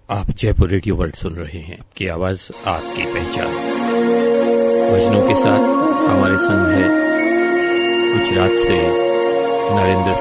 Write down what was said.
आप Jaipur radio world सुन रहे हैं, आपकी आवाज आपकी पहचान। भजनों के साथ हमारे संग है गुजरात से नरेंद्र